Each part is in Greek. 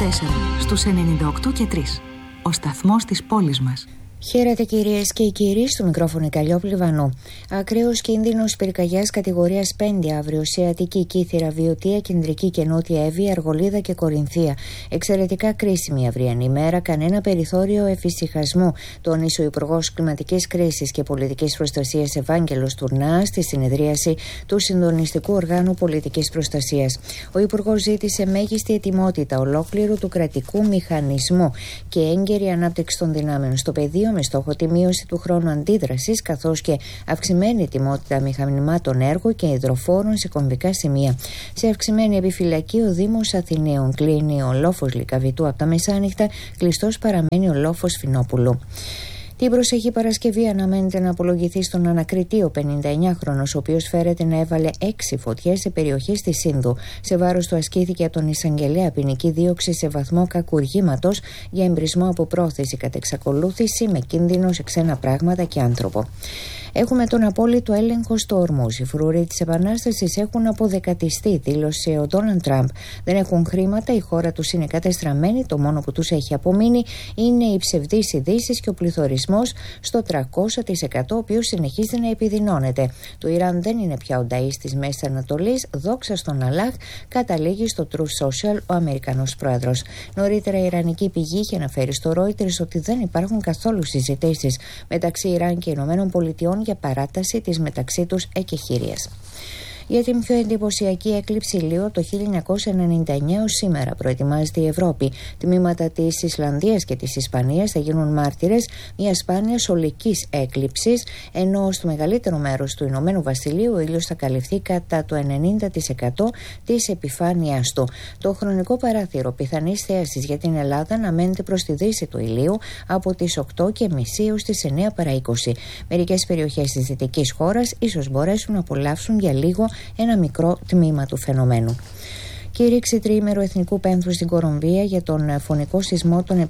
στους 98,3. Ο σταθμός της πόλης μας. Χαίρετε κυρίες και κύριοι, στο μικρόφωνο Καλλιόπουλου Βανού. Ακραίος κίνδυνος πυρκαγιάς κατηγορίας 5 αύριο σε Αττική, Κύθυρα, Βιωτία, Κεντρική και Νότια Εύβοια, Αργολίδα και Κορινθία. Εξαιρετικά κρίσιμη αυριανή μέρα, κανένα περιθώριο εφησυχασμού, τόνισε ο Υπουργός Κλιματικής Κρίσης και Πολιτικής Προστασίας Ευάγγελος Τουρνάς στη συνεδρίαση του Συντονιστικού Οργάνου Πολιτικής Προστασίας. Ο Υπουργός ζήτησε μέγιστη ετοιμότητα ολόκληρου του κρατικού μηχανισμού και έγκαιρη ανάπτυξη των δυνάμεων στο πεδίο, με στόχο τη μείωση του χρόνου αντίδρασης, καθώς και αυξημένη ετοιμότητα μηχανημάτων έργου και υδροφόρων σε κομβικά σημεία. Σε αυξημένη επιφυλακή, ο Δήμος Αθηναίων κλείνει ο λόφος Λυκαβητού από τα μεσάνυχτα, κλειστός παραμένει ο λόφος Φινόπουλου. Την προσεχή Παρασκευή αναμένεται να απολογηθεί στον ανακριτή ο 59χρονος, ο οποίος φέρεται να έβαλε 6 φωτιές σε περιοχές της Σύνδου. Σε βάρος του ασκήθηκε από τον εισαγγελέα ποινική δίωξη σε βαθμό κακουργήματος για εμπρισμό από πρόθεση κατά εξακολούθηση με κίνδυνο σε ξένα πράγματα και άνθρωπο. Έχουμε τον απόλυτο έλεγχο στο Ορμούζ. Οι φρουροί της Επανάστασης έχουν αποδεκατιστεί, δήλωσε ο Ντόναλντ Τραμπ. Δεν έχουν χρήματα, η χώρα τους είναι κατεστραμμένη. Το μόνο που τους έχει απομείνει είναι οι ψευδείς ειδήσεις και ο πληθωρισμός στο 300%, ο οποίος συνεχίζει να επιδεινώνεται. Το Ιράν δεν είναι πια ο νταΐς της Μέσης Ανατολής. Δόξα στον Αλλάχ, καταλήγει στο Truth Social ο Αμερικανός πρόεδρος. Νωρίτερα, η Ιρανική πηγή είχε αναφέρει στο Reuters ότι δεν υπάρχουν καθόλου συζητήσεις μεταξύ Ιράν και Ηνωμένων Πολιτειών για παράταση της μεταξύ τους εκεχηρίας. Για την πιο εντυπωσιακή έκλειψη ηλίου το 1999 ως σήμερα προετοιμάζεται η Ευρώπη. Τμήματα της Ισλανδίας και της Ισπανίας θα γίνουν μάρτυρες μιας σπάνιας ολικής έκλειψης, ενώ στο μεγαλύτερο μέρος του Ηνωμένου Βασιλείου ο ήλιος θα καλυφθεί κατά το 90% της επιφάνειας του. Το χρονικό παράθυρο πιθανής θέασης για την Ελλάδα αναμένεται προς τη δύση του ηλίου από τις 8:30 έως τις 9 παρά 20. Μερικές περιοχές της δυτικής χώρας ίσως μπορέσουν να απολαύσουν για λίγο ένα μικρό τμήμα του φαινομένου. Κήρυξη τριήμερου εθνικού πένθους στην Κολομβία για τον φωνικό σεισμό των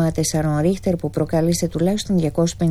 7,4 ρίχτερ που προκάλεσε τουλάχιστον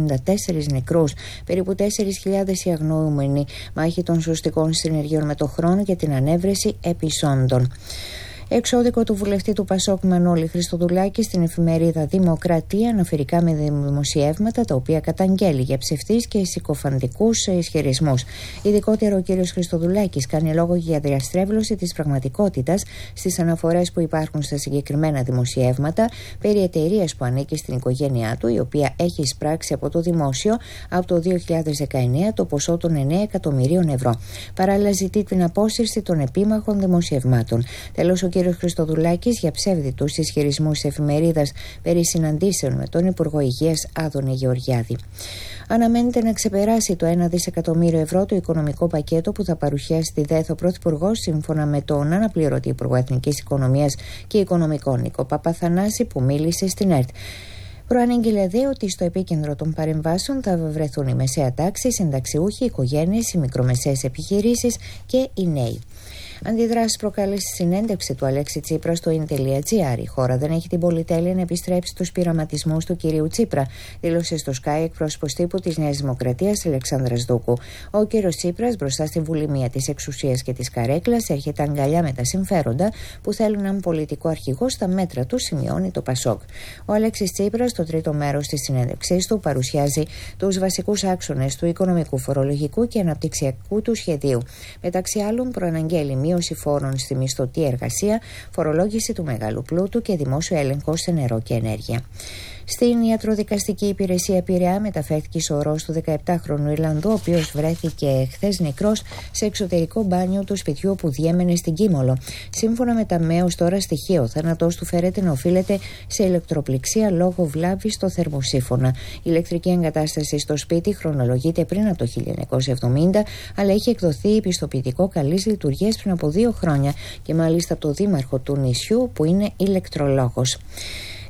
254 νεκρούς, περίπου 4.000 οι αγνοούμενοι. Μάχη των σωστικών συνεργείων με το χρόνο για την ανέβρεση επεισόντων. Εξώδικο του βουλευτή του Πασόκ Μανώλη Χριστοδουλάκη στην εφημερίδα Δημοκρατία αναφερικά με δημοσιεύματα τα οποία καταγγέλει για ψευδείς και συκοφαντικούς ισχυρισμούς. Ειδικότερα ο κ. Χριστοδουλάκης κάνει λόγο για διαστρέβλωση της πραγματικότητας στις αναφορές που υπάρχουν στα συγκεκριμένα δημοσιεύματα περί εταιρείας που ανήκει στην οικογένειά του, η οποία έχει εισπράξει από το δημόσιο από το 2019 το ποσό των 9 εκατομμυρίων ευρώ. Παράλληλα ζητεί την απόσυρση των επίμαχων δημοσιευμάτων. Τέλος, ο κ. Χριστοδουλάκης για ψεύδιτους ισχυρισμούς εφημερίδας περί συναντήσεων με τον Υπουργό Υγείας Άδωνη Γεωργιάδη. Αναμένεται να ξεπεράσει το 1 δισεκατομμύριο ευρώ το οικονομικό πακέτο που θα παρουσιάσει τη ΔΕΘ ο Πρωθυπουργός, σύμφωνα με τον αναπληρωτή Υπουργό Εθνικής Οικονομίας και Οικονομικών Νίκο Παπαθανάση, που μίλησε στην ΕΡΤ. Προανήγγειλε δε ότι στο επίκεντρο των παρεμβάσεων θα βρεθούν η μεσαία τάξη, οι συνταξιούχοι, οι οικογένειες, οι μικρομεσαίες επιχειρήσεις και οι νέοι. Αντιδράσεις προκάλεσε συνέντευξη του Αλέξη Τσίπρα στο in.gr. Η χώρα δεν έχει την πολυτέλεια να επιστρέψει στους πειραματισμούς του κυρίου Τσίπρα, δήλωσε στο Sky εκπρόσωπος τύπου της Νέας Δημοκρατίας Αλεξάνδρας Δούκου. Ο κύριος Τσίπρας, μπροστά στη βουλημία της εξουσίας και της καρέκλας, έρχεται αγκαλιά με τα συμφέροντα που θέλουν έναν πολιτικό αρχηγό στα μέτρα του, σημειώνει το Πασόκ. Ο Αλέξης Τσίπρας, στο τρίτο μέρος της συνέντευξής του, παρουσιάζει τους βασικούς άξονες του οικονομικού, φορολογικού και αναπτυξιακού του σχεδίου. Μεταξύ άλλων, προαναγγέλει μείωση φόρων στη μισθωτή εργασία, φορολόγηση του μεγάλου πλούτου και δημόσιο έλεγχο σε νερό και ενέργεια. Στην ιατροδικαστική υπηρεσία Πειραιά μεταφέρθηκε σωρός του 17χρονου Ιρλανδού, ο οποίος βρέθηκε χθες νεκρός σε εξωτερικό μπάνιο του σπιτιού όπου διέμενε στην Κίμολο. Σύμφωνα με τα ΜΕΟΣ τώρα στοιχεία, ο θάνατός του φέρεται να οφείλεται σε ηλεκτροπληξία λόγω βλάβης στο θερμοσύφωνα. Η ηλεκτρική εγκατάσταση στο σπίτι χρονολογείται πριν από το 1970, αλλά είχε εκδοθεί πιστοποιητικό καλής λειτουργίας πριν από 2 χρόνια και μάλιστα από το δήμαρχο του νησιού, που είναι ηλεκτρολόγος.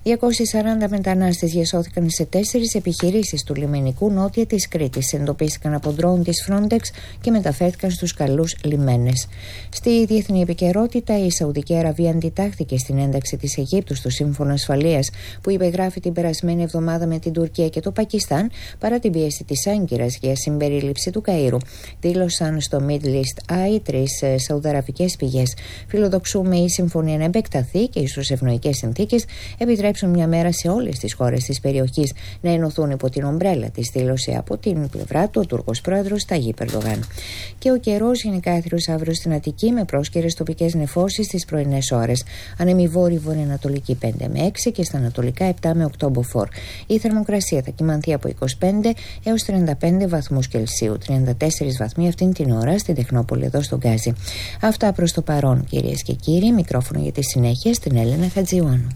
240 μετανάστες διασώθηκαν σε 4 επιχειρήσεις του λιμενικού νότια της Κρήτης. Εντοπίστηκαν από ντρόουν της Frontex και μεταφέρθηκαν στους καλούς λιμένες. Στη διεθνή επικαιρότητα, η Σαουδική Αραβία αντιτάχθηκε στην ένταξη της Αιγύπτου στο Σύμφωνο Ασφαλείας που υπεγράφει την περασμένη εβδομάδα με την Τουρκία και το Πακιστάν, παρά την πίεση της Άγκυρας για συμπερίληψη του Καΐρου. Δήλωσαν στο Middle East Eye 3 σαουδαραβικές πηγές. Φιλοδοξούμε η συμφωνία να επεκταθεί και ίσως ευνοϊκές συνθήκες επιτρέψουν μια μέρα σε όλες τις χώρες της περιοχής να ενωθούν υπό την ομπρέλα της, δήλωσε από την πλευρά του ο Τούρκος πρόεδρος Ταγίπ Ερντογάν. Και ο καιρός γενικά άθροιος αύριο στην Αττική με πρόσκαιρες τοπικές νεφώσεις στις πρωινές ώρες. Ανέμει βόρειο-βορειοανατολική 5 με 6 και στα ανατολικά 7 με 8 μποφόρ. Η θερμοκρασία θα κυμανθεί από 25 έως 35 βαθμούς Κελσίου, 34 βαθμοί αυτήν την ώρα στην Τεχνόπολη εδώ στον Γκάζι. Αυτά προς το παρόν, κυρίες και κύριοι. Μικρόφωνο για τη συνέχεια στην Έλενα Χατζιωάννου.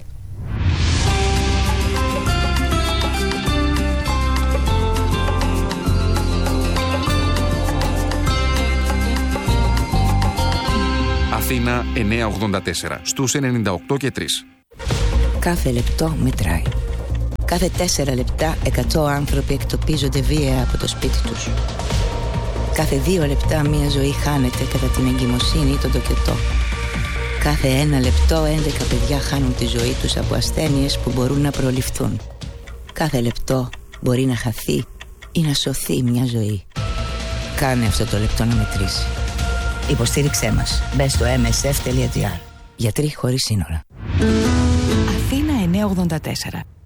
Αθήνα 984 στους 98 και 3. Κάθε λεπτό μετράει. Κάθε 4 λεπτά 100 άνθρωποι εκτοπίζονται βία από το σπίτι τους. Κάθε 2 λεπτά μια ζωή χάνεται κατά την εγκυμοσύνη ή τον τοκετό. Κάθε 1 λεπτό 11 παιδιά χάνουν τη ζωή τους από ασθένειες που μπορούν να προληφθούν. Κάθε λεπτό μπορεί να χαθεί ή να σωθεί μια ζωή. Κάνε αυτό το λεπτό να μετρήσει. Υποστήριξέ μας. Μπες στο msf.gr. Γιατροί χωρίς σύνορα. Αθήνα 984.